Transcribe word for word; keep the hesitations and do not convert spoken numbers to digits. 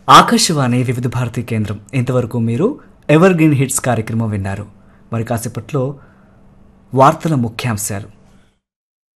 ఆకాశవాణి వివిధ భారతి కేంద్రం. ఇంతవరకు మీరు ఎవర్ గ్రీన్ హిట్స్ కార్యక్రమం విన్నారు. మరి కాసేపట్లో వార్తల ముఖ్యాంశాలు.